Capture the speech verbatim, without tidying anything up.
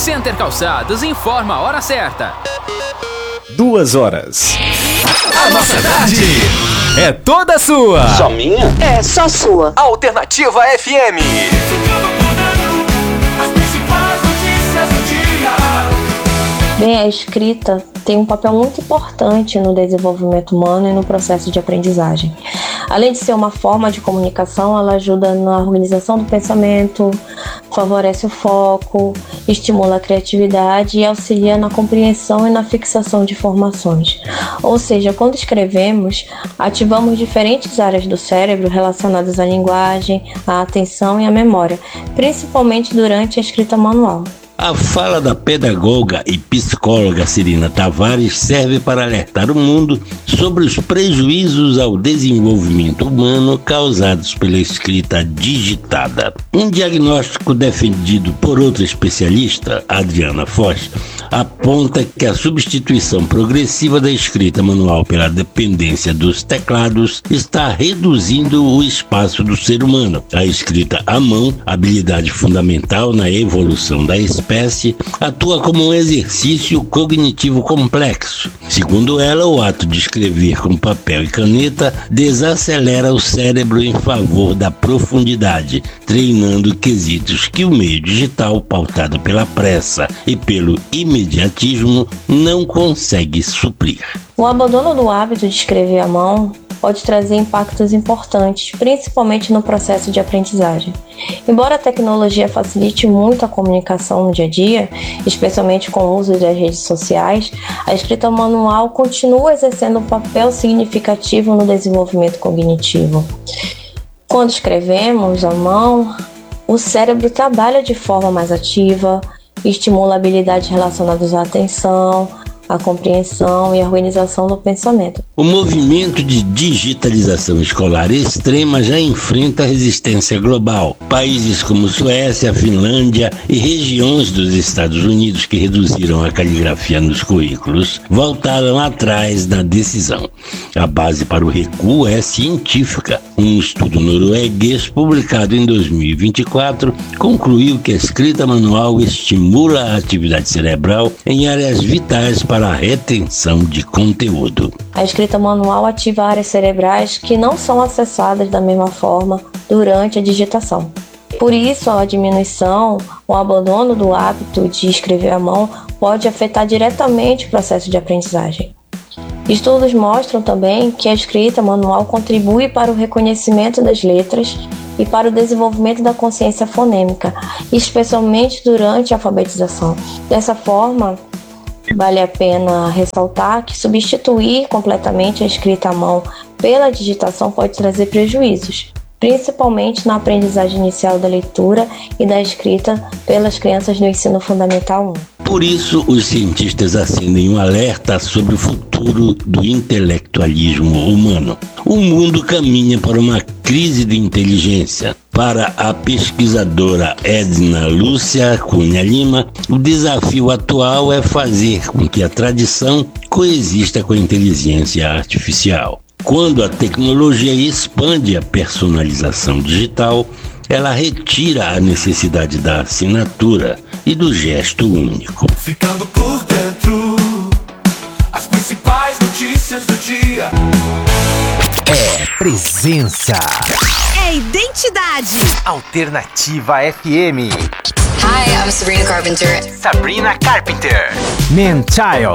Center Calçados informa a hora certa. Duas horas. A nossa tarde É toda sua. Só minha? É só sua. Alternativa F M. Bem, a escrita tem um papel muito importante no desenvolvimento humano e no processo de aprendizagem. Além de ser uma forma de comunicação, ela ajuda na organização do pensamento, favorece o foco, estimula a criatividade e auxilia na compreensão e na fixação de informações. Ou seja, quando escrevemos, ativamos diferentes áreas do cérebro relacionadas à linguagem, à atenção e à memória, principalmente durante a escrita manual. A fala da pedagoga e psicóloga Cirina Tavares serve para alertar o mundo sobre os prejuízos ao desenvolvimento humano causados pela escrita digitada. Um diagnóstico defendido por outra especialista, Adriana Foz, aponta que a substituição progressiva da escrita manual pela dependência dos teclados está reduzindo o espaço do ser humano. A escrita à mão, habilidade fundamental na evolução da espécie, espécie, atua como um exercício cognitivo complexo. Segundo ela, o ato de escrever com papel e caneta desacelera o cérebro em favor da profundidade, treinando quesitos que o meio digital, pautado pela pressa e pelo imediatismo, não consegue suprir. O abandono do hábito de escrever à mão pode trazer impactos importantes, principalmente no processo de aprendizagem. Embora a tecnologia facilite muito a comunicação no dia a dia, especialmente com o uso das redes sociais, a escrita manual continua exercendo um papel significativo no desenvolvimento cognitivo. Quando escrevemos à mão, o cérebro trabalha de forma mais ativa, estimula habilidades relacionadas à atenção, a compreensão e a organização do pensamento. O movimento de digitalização escolar extrema já enfrenta resistência global. Países como Suécia, Finlândia e regiões dos Estados Unidos que reduziram a caligrafia nos currículos voltaram atrás da decisão. A base para o recuo é científica. Um estudo norueguês publicado em dois mil e vinte e quatro concluiu que a escrita manual estimula a atividade cerebral em áreas vitais para para a retenção de conteúdo. A escrita manual ativa áreas cerebrais que não são acessadas da mesma forma durante a digitação. Por isso, a diminuição ou abandono do hábito de escrever à mão pode afetar diretamente o processo de aprendizagem. Estudos mostram também que a escrita manual contribui para o reconhecimento das letras e para o desenvolvimento da consciência fonêmica, especialmente durante a alfabetização. Dessa forma, vale a pena ressaltar que substituir completamente a escrita à mão pela digitação pode trazer prejuízos, principalmente na aprendizagem inicial da leitura e da escrita pelas crianças do ensino fundamental um. Por isso, os cientistas acendem um alerta sobre o futuro do intelectualismo humano. O mundo caminha para uma crise de inteligência. Para a pesquisadora Edna Lúcia Cunha Lima, o desafio atual é fazer com que a tradição coexista com a inteligência artificial. Quando a tecnologia expande a personalização digital, ela retira a necessidade da assinatura e do gesto único. Ficando por dentro, as principais notícias do dia. É presença. É identidade. Alternativa F M. Hi, I'm Sabrina Carpenter. Sabrina Carpenter. Man Child.